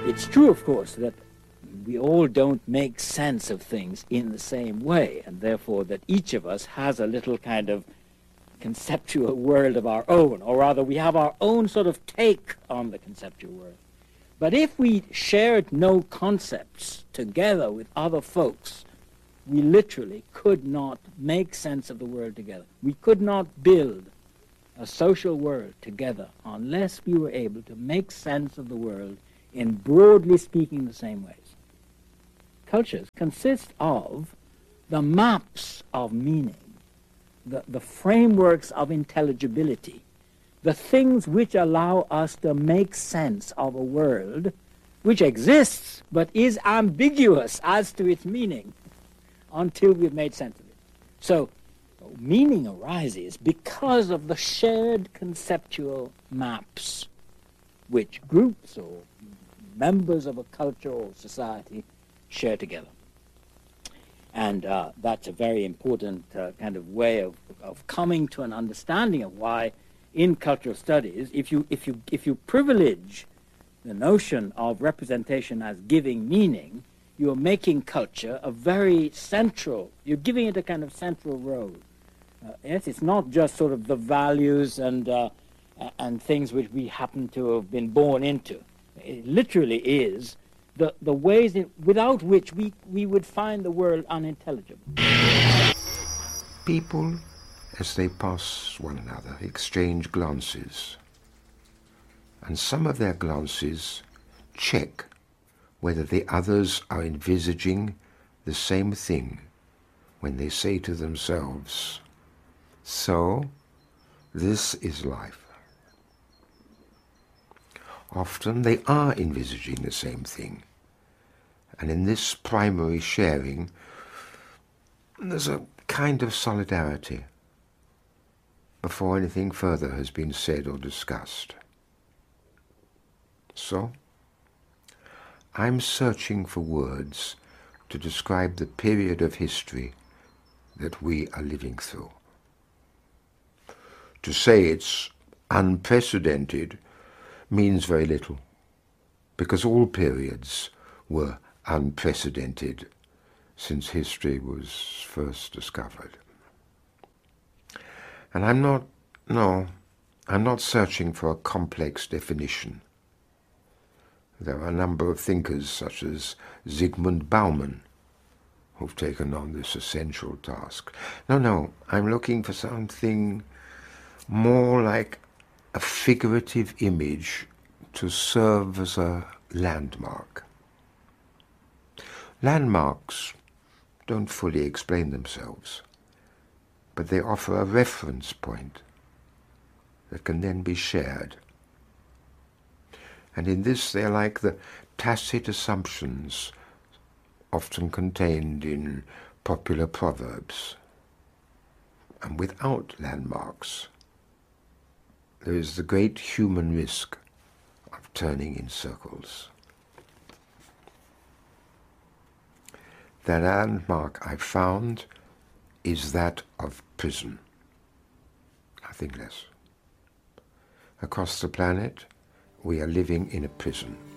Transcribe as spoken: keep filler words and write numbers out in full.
It's true, of course, that we all don't make sense of things in the same way, and therefore that each of us has a little kind of conceptual world of our own, or rather we have our own sort of take on the conceptual world. But if we shared no concepts together with other folks, we literally could not make sense of the world together. We could not build a social world together unless we were able to make sense of the world in broadly speaking the same ways. Cultures consist of the maps of meaning, the, the frameworks of intelligibility, the things which allow us to make sense of a world which exists but is ambiguous as to its meaning until we've made sense of it. So meaning arises because of the shared conceptual maps which groups or members of a culture or society share together. And uh, that's a very important uh, kind of way of, of coming to an understanding of why in cultural studies, if you, if you, if you privilege the notion of representation as giving meaning, you're making culture a very central, you're giving it a kind of central role. Uh, yes, it's not just sort of the values and, uh, and things which we happen to have been born into. It literally is the, the ways in, without which we, we would find the world unintelligible. People, as they pass one another, exchange glances. And some of their glances check whether the others are envisaging the same thing when they say to themselves, "So, this is life." Often they are envisaging the same thing, and in this primary sharing there's a kind of solidarity before anything further has been said or discussed. So, I'm searching for words to describe the period of history that we are living through. To say it's unprecedented means very little, because all periods were unprecedented since history was first discovered. And I'm not, no, I'm not searching for a complex definition. There are a number of thinkers, such as Zygmunt Bauman, who've taken on this essential task. No, no, I'm looking for something more like a figurative image to serve as a landmark. Landmarks don't fully explain themselves, but they offer a reference point that can then be shared. And in this they're like the tacit assumptions often contained in popular proverbs. And without landmarks, there is the great human risk of turning in circles. The landmark I found is that of prison. Nothing less. Across the planet, we are living in a prison.